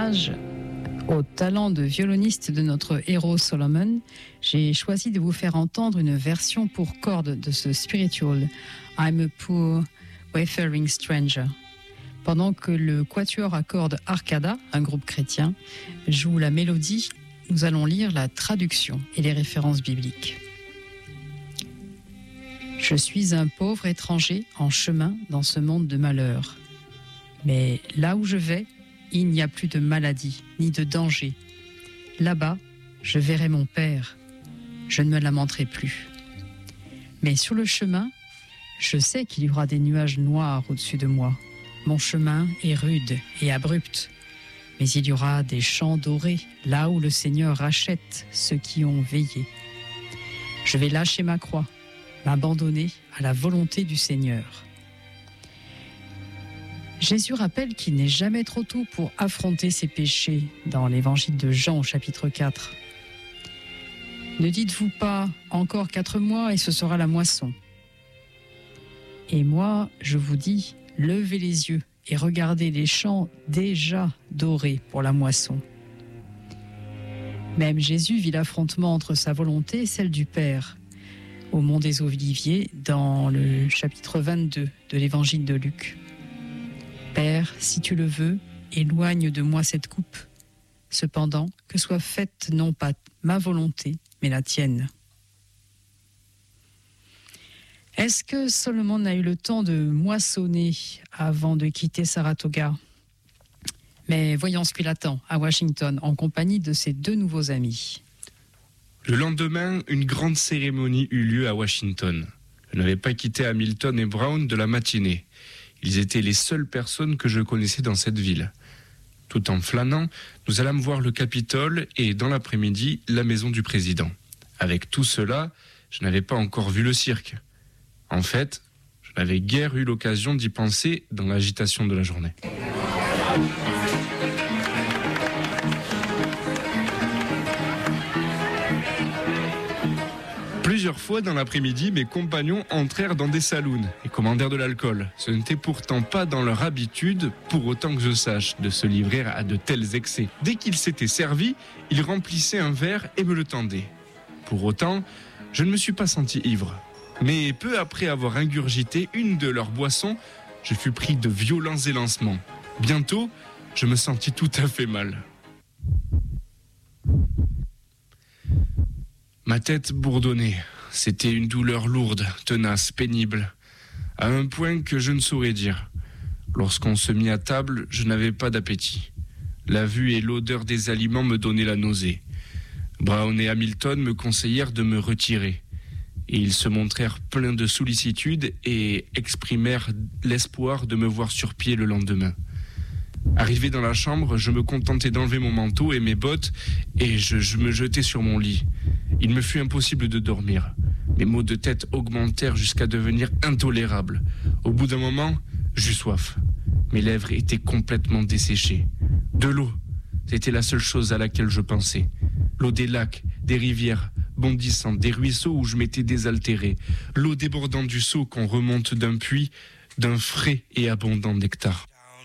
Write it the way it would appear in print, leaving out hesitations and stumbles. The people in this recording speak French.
hommage au talent de violoniste de notre héros Solomon, j'ai choisi de vous faire entendre une version pour cordes de ce spiritual I'm a Poor Wayfaring Stranger. Pendant que le quatuor à cordes Arcada, un groupe chrétien, joue la mélodie, nous allons lire la traduction et les références bibliques. Je suis un pauvre étranger en chemin dans ce monde de malheur. Mais là où je vais, il n'y a plus de maladie, ni de danger. Là-bas, je verrai mon Père. Je ne me lamenterai plus. Mais sur le chemin, je sais qu'il y aura des nuages noirs au-dessus de moi. Mon chemin est rude et abrupt. Mais il y aura des champs dorés, là où le Seigneur rachète ceux qui ont veillé. Je vais lâcher ma croix, m'abandonner à la volonté du Seigneur. Jésus rappelle qu'il n'est jamais trop tôt pour affronter ses péchés dans l'évangile de Jean au chapitre 4. Ne dites-vous pas « encore 4 mois et ce sera la moisson ». Et moi, je vous dis, levez les yeux et regardez les champs déjà dorés pour la moisson. Même Jésus vit l'affrontement entre sa volonté et celle du Père au mont des Oliviers dans le chapitre 22 de l'évangile de Luc. Père, si tu le veux, éloigne de moi cette coupe. Cependant, que soit faite non pas ma volonté, mais la tienne. Est-ce que Salomon a eu le temps de moissonner avant de quitter Saratoga ? Mais voyons ce qui l'attend à Washington, en compagnie de ses 2 nouveaux amis. Le lendemain, une grande cérémonie eut lieu à Washington. Je n'avais pas quitté Hamilton et Brown de la matinée. Ils étaient les seules personnes que je connaissais dans cette ville. Tout en flânant, nous allâmes voir le Capitole et, dans l'après-midi, la maison du président. Avec tout cela, je n'avais pas encore vu le cirque. En fait, je n'avais guère eu l'occasion d'y penser dans l'agitation de la journée. Plusieurs fois dans l'après-midi, mes compagnons entrèrent dans des saloons et commandèrent de l'alcool. Ce n'était pourtant pas dans leur habitude, pour autant que je sache, de se livrer à de tels excès. Dès qu'ils s'étaient servis, ils remplissaient un verre et me le tendaient. Pour autant, je ne me suis pas senti ivre. Mais peu après avoir ingurgité une de leurs boissons, je fus pris de violents élancements. Bientôt, je me sentis tout à fait mal. Ma tête bourdonnait. C'était une douleur lourde, tenace, pénible, à un point que je ne saurais dire. Lorsqu'on se mit à table, je n'avais pas d'appétit. La vue et l'odeur des aliments me donnaient la nausée. Brown et Hamilton me conseillèrent de me retirer. Et ils se montrèrent pleins de sollicitude et exprimèrent l'espoir de me voir sur pied le lendemain. Arrivé dans la chambre, je me contentais d'enlever mon manteau et mes bottes et je me jetais sur mon lit. Il me fut impossible de dormir. Mes maux de tête augmentèrent jusqu'à devenir intolérables. Au bout d'un moment, j'eus soif. Mes lèvres étaient complètement desséchées. De l'eau, c'était la seule chose à laquelle je pensais. L'eau des lacs, des rivières bondissantes, des ruisseaux où je m'étais désaltéré. L'eau débordante du seau qu'on remonte d'un puits, d'un frais et abondant nectar.